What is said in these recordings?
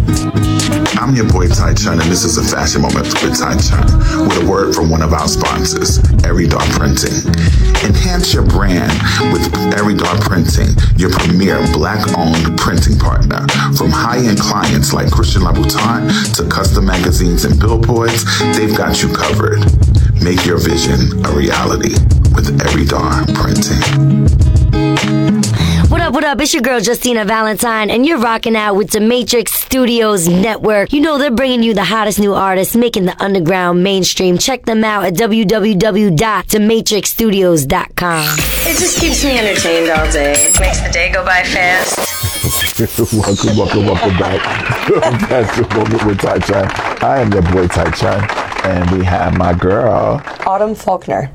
I'm your boy Ty Chun, and this is a fashion moment with Ty Chun, with a word from one of our sponsors, Eridar Printing. Enhance your brand with Eridar Printing, your premier Black-owned printing partner. From high-end clients like Christian Louboutin to custom magazines and billboards, they've got you covered. Make your vision a reality with Eridar Printing. What up? It's your girl Justina Valentine, and you're rocking out with the Matrix Studios Network. You know they're bringing you the hottest new artists, making the underground mainstream. Check them out at www.thematrixstudios.com. It just keeps me entertained all day. Makes the day go by fast. Welcome back. Fashion Moment with Ty Chun. I am your boy Ty Chun, and we have my girl Autumn Faulkner.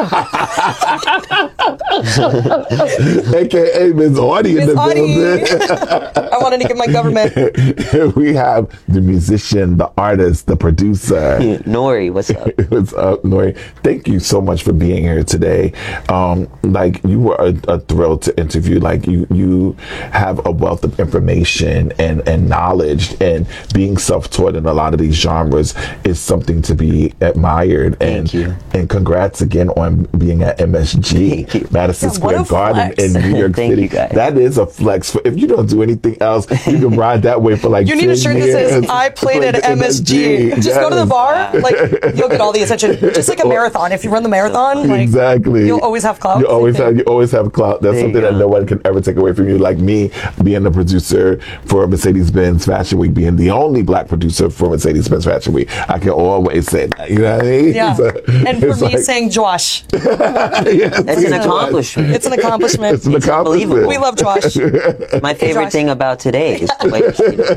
AKA Ms. Audie in the building. I wanted to give my government. We have the musician, the artist, the producer. Nori, what's up? What's up, Nori? Thank you so much for being here today. Like, you were a thrill to interview. Like, you have a wealth of information and knowledge, and being self-taught in a lot of these genres is something to be admired. Thank you. And congrats again on being at MSG, Madison Square Garden in New York City. That is a flex. If you don't do anything else, you can ride that way for like you 10 need a shirt years. that says, I played at MSG. Just go to the bar, like, you'll get all the attention. Just like a marathon. If you run the marathon, like, exactly, you'll always have clout. You always have clout. That's something that no one can ever take away from you. Like me, being the producer for Mercedes-Benz Fashion Week, being the only Black producer for Mercedes-Benz Fashion Week, I can always say that. You know what I mean? Yeah. And for me, saying Josh. It's an accomplishment. It's an accomplishment. It's an accomplishment. We love Josh. My favorite thing about today is the way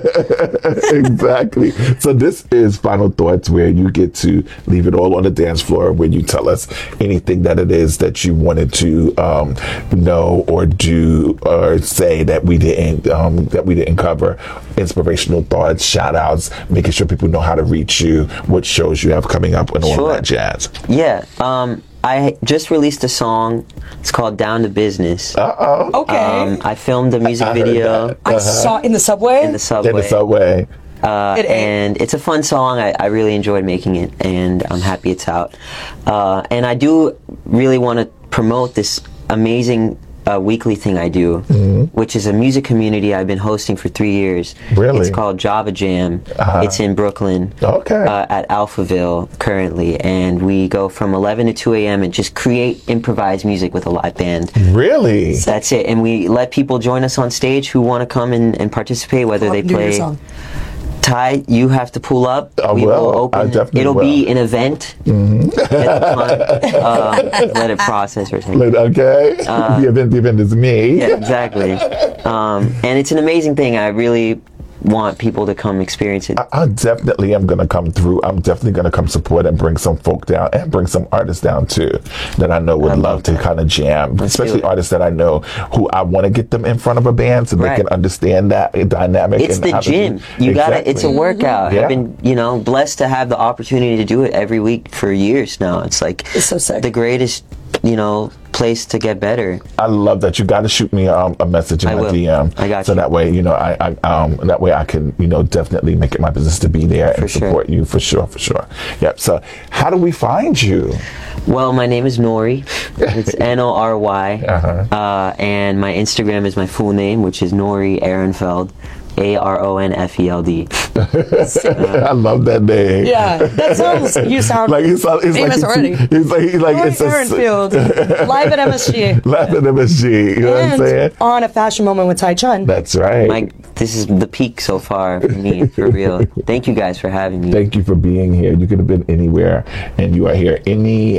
exactly. So this is Final Thoughts, where you get to leave it all on the dance floor, where you tell us anything that it is that you wanted to know or do or say that we didn't cover. Inspirational thoughts, shout outs, making sure people know how to reach you, what shows you have coming up, and all that jazz. Yeah. I just released a song. It's called Down to Business. Okay. I filmed a music video. I saw it in the subway. In the subway. And it's a fun song. I really enjoyed making it, and I'm happy it's out. And I do really want to promote this amazing weekly thing I do, which is a music community I've been hosting for 3 years. Really? It's called Java Jam. It's in Brooklyn. Okay. At Alphaville currently, and we go from 11 to 2 a.m. and just create improvised music with a live band. Really? That's it. And we let people join us on stage who want to come and participate, whether they play. Ty, you have to pull up. We will open. It'll be an event. Let it process or something. Okay. The event is me. Yeah, exactly. And it's an amazing thing. I really want people to come experience it. I definitely am going to come through. I'm definitely going to come support and bring some folk down and bring some artists down too that I know would love to kind of jam, especially artists that I know who I want to get them in front of a band so they can understand that dynamic. It's the gym. You gotta. It's a workout. Yeah. I've been, blessed to have the opportunity to do it every week for years now. It's like it's so sick. The greatest, place to get better. I love that. You got to shoot me a message in my DM. I got you. So that way, that way I can, definitely make it my business to be there and support you for sure. Yep. So how do we find you? Well, my name is Nori. It's Nory. And my Instagram is my full name, which is Nori Ehrenfeld. Aronfeld. I love that name. Yeah, that sounds. You sound like he's famous already. He's like it's Ehrenfeld, live at MSG. Live at MSG. You know what I'm saying? On a fashion moment with Ty Chun. That's right. This is the peak so far for me, for real. Thank you guys for having me. Thank you for being here. You could have been anywhere, and you are here. Any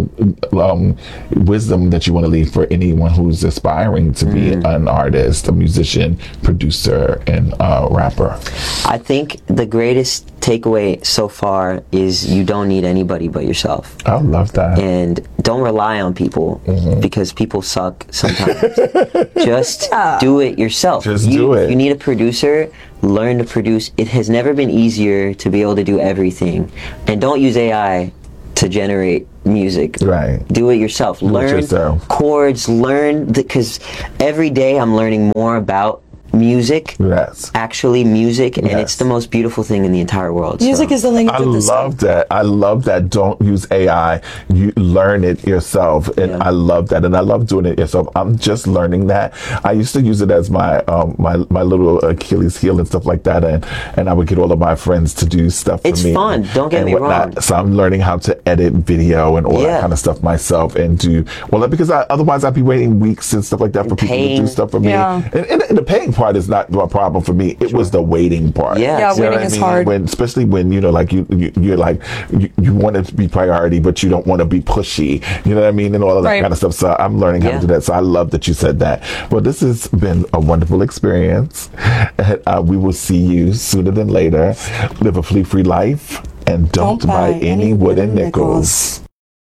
wisdom that you want to leave for anyone who's aspiring to be an artist, a musician, producer, and rapper? I think the greatest takeaway so far is you don't need anybody but yourself. I love that. And don't rely on people because people suck sometimes. Just do it yourself. Do it. You need a producer. Learn to produce. It has never been easier to be able to do everything. And don't use AI to generate music. Right. Do it yourself. Learn chords. Learn, because every day I'm learning more about music. Yes. Actually music, and Yes. it's the most beautiful thing in the entire world. Music is the language I of the soul. love that. I love that. Don't use AI. You learn it yourself, and Yeah. I love that. And I love doing it yourself. I'm just learning that. I used to use it as my my little Achilles heel and stuff like that, and I would get all of my friends to do stuff for It's me. fun. Don't get and me whatnot. wrong. So I'm learning how to edit video and all that Yeah. kind of stuff myself, and do well because otherwise I'd be waiting weeks and stuff like that for people to paying. do stuff for me. Yeah. And the paying part is not a problem for me. It was the waiting part. Yeah. Yeah, You know waiting what I is mean? hard. Especially when like you're like you want it to be priority, but you don't want to be pushy. You know what I mean, and all of that Right. kind of stuff. So I'm learning how Yeah. to do that. So I love that you said that. Well, this has been a wonderful experience. And, we will see you sooner than later. Live a flea-free life and don't buy any wooden nickels.